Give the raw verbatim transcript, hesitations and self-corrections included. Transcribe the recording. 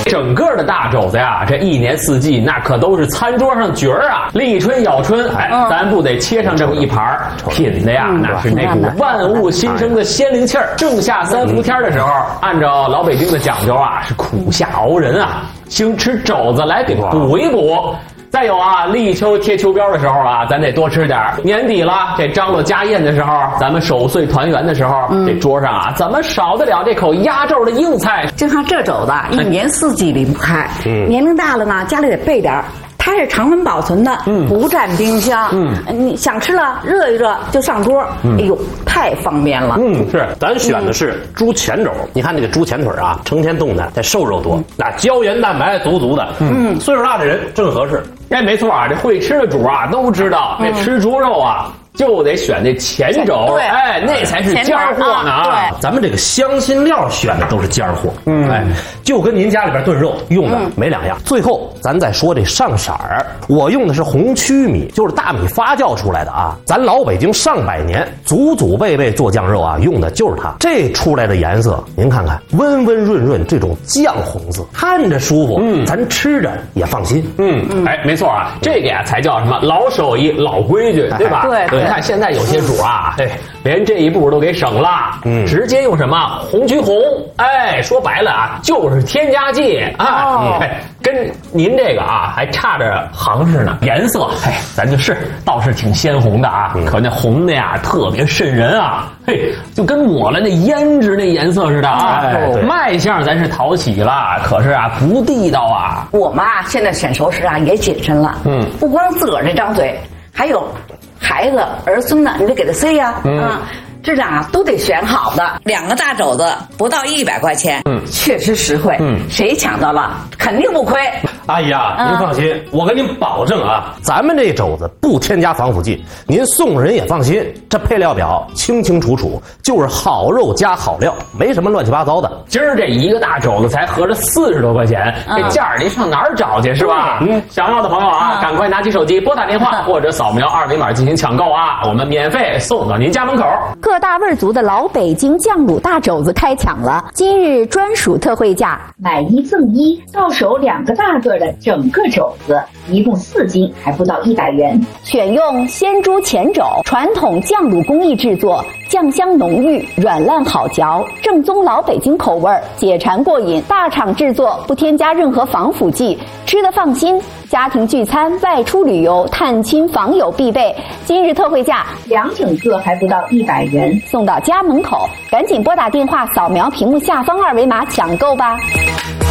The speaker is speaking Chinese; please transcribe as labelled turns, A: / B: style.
A: 整个的大肘子呀，这一年四季那可都是餐桌上角儿啊，立春咬春，哎，嗯、咱不得切上这么一盘儿，品的呀，嗯、那是那股万物新生的鲜灵气儿。正夏三伏天的时候，按照老北京的讲究啊，是苦夏熬人啊，兴吃肘子来给补一补。再有啊，立秋贴秋膘的时候啊，咱得多吃点。年底了，这张罗家宴的时候，咱们守岁团圆的时候，嗯、这桌上啊，怎么少得了这口压轴的硬菜？
B: 就像这肘子，一年四季离不开。嗯、年龄大了呢，家里得备点。它是常温保存的，嗯、不占冰箱。嗯，你想吃了，热一热就上桌。嗯、哎呦，太方便了。
C: 嗯，是，咱选的是猪前肘。嗯、你看这个猪前腿啊，成天动弹，这瘦肉多，那胶原蛋白足足的。嗯，岁数大的人正合适。
A: 哎，没错啊，这会吃的主啊都知道，这吃猪肉啊。就得选这前肘，哎，那才是尖货呢啊！
C: 对，咱们这个香辛料选的都是尖货，嗯，哎，就跟您家里边炖肉用的没两样。嗯、最后，咱再说这上色儿，我用的是红曲米，就是大米发酵出来的啊。咱老北京上百年，祖祖辈辈做酱肉啊，用的就是它。这出来的颜色，您看看，温温润润，这种酱红色，看着舒服，嗯，咱吃着也放心。
A: 嗯，嗯哎，没错啊，这个呀才叫什么老手艺、老规矩，对吧？
B: 对对。
A: 看现在有些主啊，哎，连这一步都给省了，嗯，直接用什么红曲红，哎，说白了啊，就是添加剂啊，哦、哎，跟您这个啊还差着行市呢。颜色，哎，咱就是倒是挺鲜红的啊，嗯、可那红的呀特别瘆人啊，嘿，就跟抹了那胭脂那颜色似的啊。哎、卖相咱是讨喜了，可是啊不地道啊。
B: 我妈现在选熟食啊也谨慎了，嗯，不光自个儿这张嘴，还有。孩子、儿孙呢，你得给他塞呀，嗯，啊、这俩都得选好的。两个大肘子不到一百块钱，嗯，确实实惠，嗯，谁抢到了肯定不亏。
C: 阿姨啊，您放心，嗯、我跟您保证啊，咱们这肘子不添加防腐剂，您送人也放心。这配料表清清楚楚，就是好肉加好料，没什么乱七八糟的。
A: 今儿这一个大肘子才合着四十多块钱，嗯、这价您上哪儿找去是吧？嗯，想要的朋友啊，嗯、赶快拿起手机拨打电话，或者扫描二维码进行抢购啊，我们免费送到您家门口。
D: 各大味族的老北京酱卤大肘子开抢了，今日专属特惠价，
E: 买一赠一，到手两个大个的整个肘子，一共四斤，还不到一百元。
D: 选用鲜猪前肘，传统酱卤工艺制作，酱香浓郁，软烂好嚼，正宗老北京口味，解馋过瘾。大厂制作，不添加任何防腐剂，吃得放心。家庭聚餐、外出旅游、探亲访友必备。今日特惠价，
E: 两整个还不到一百元，
D: 送到家门口。赶紧拨打电话，扫描屏幕下方二维码抢购吧。